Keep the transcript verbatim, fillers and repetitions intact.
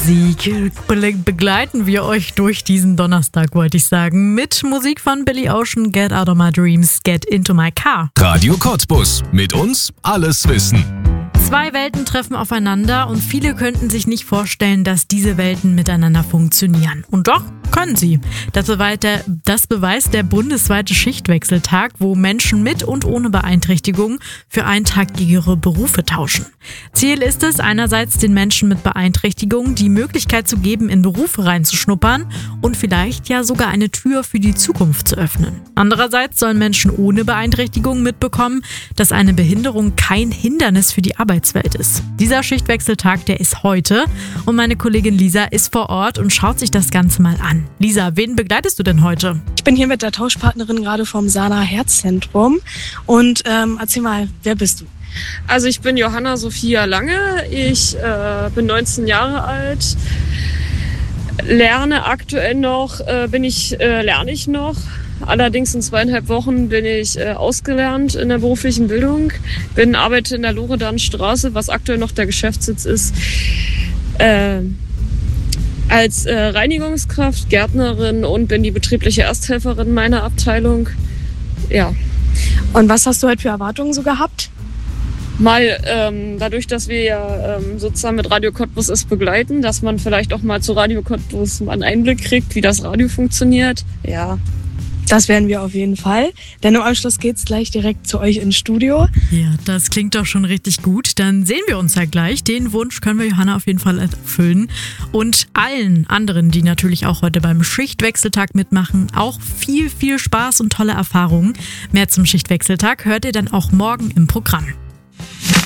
Musik be- begleiten wir euch durch diesen Donnerstag, wollte ich sagen. Mit Musik von Billy Ocean, Get Out of My Dreams, Get Into My Car. Radio Cottbus. Mit uns alles wissen. Zwei Welten treffen aufeinander und viele könnten sich nicht vorstellen, dass diese Welten miteinander funktionieren. Und doch können sie. Das beweist der, das beweist der bundesweite Schichtwechseltag, wo Menschen mit und ohne Beeinträchtigung für einen Tag ihre Berufe tauschen. Ziel ist es, einerseits den Menschen mit Beeinträchtigung die Möglichkeit zu geben, in Berufe reinzuschnuppern und vielleicht ja sogar eine Tür für die Zukunft zu öffnen. Andererseits sollen Menschen ohne Beeinträchtigung mitbekommen, dass eine Behinderung kein Hindernis für die Arbeitswelt ist. Dieser Schichtwechseltag, der ist heute und meine Kollegin Lisa ist vor Ort und schaut sich das Ganze mal an. Lisa, wen begleitest du denn heute? Ich bin hier mit der Tauschpartnerin gerade vom Sana Herzzentrum und ähm, erzähl mal, wer bist du? Also ich bin Johanna Sophia Lange, ich äh, bin neunzehn Jahre alt, lerne aktuell noch, äh, bin ich, äh, lerne ich noch. Allerdings in zweieinhalb Wochen bin ich äh, ausgelernt in der beruflichen Bildung, bin arbeite in der Loredanstraße, was aktuell noch der Geschäftssitz ist, äh, als äh, Reinigungskraft, Gärtnerin und bin die betriebliche Ersthelferin meiner Abteilung. Ja. Und was hast du heute für Erwartungen so gehabt? Mal ähm, dadurch, dass wir ja ähm, sozusagen mit Radio Cottbus es begleiten, dass man vielleicht auch mal zu Radio Cottbus mal einen Einblick kriegt, wie das Radio funktioniert. Ja. Das werden wir auf jeden Fall. Denn im Anschluss geht's gleich direkt zu euch ins Studio. Ja, das klingt doch schon richtig gut. Dann sehen wir uns ja gleich. Den Wunsch können wir Johanna auf jeden Fall erfüllen. Und allen anderen, die natürlich auch heute beim Schichtwechseltag mitmachen, auch viel, viel Spaß und tolle Erfahrungen. Mehr zum Schichtwechseltag hört ihr dann auch morgen im Programm.